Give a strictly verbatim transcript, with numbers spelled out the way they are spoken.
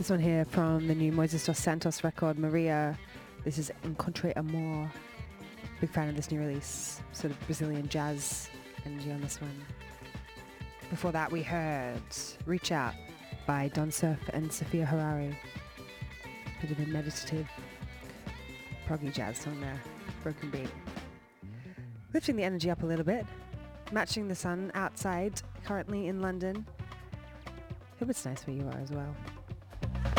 This one here from the new Moises dos Santos record, Maria. This is Encontre Amor. Big fan of this new release. Sort of Brazilian jazz energy on this one. Before that we heard Reach Out by Don Surf and Sophia Harari. Bit of a meditative proggy jazz song there. Broken beat. Lifting the energy up a little bit. Matching the sun outside, currently in London. Hope it's nice where you are as well.